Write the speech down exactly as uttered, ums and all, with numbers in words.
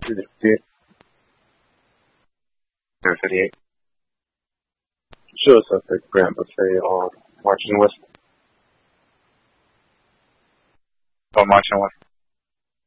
zero thirty-eight. Show suspect Grand Buffet on March and West. On March and West.